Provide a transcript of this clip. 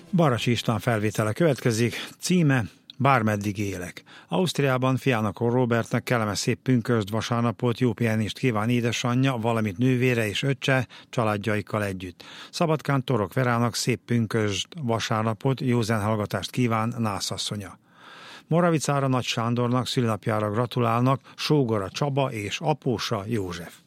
Baracsi István felvétele következik, címe Bármeddig élek. Ausztriában fiának Robertnek kellemes szép pünkösd vasárnapot, jó pihenést kíván édesanyja, valamint nővére és öccse családjaikkal együtt. Szabadkán Torok Verának szép pünkösd vasárnapot, jó zenehallgatást kíván nászasszonya. Moravicára Nagy Sándornak szülinapjára gratulálnak sógora Csaba és apósa József.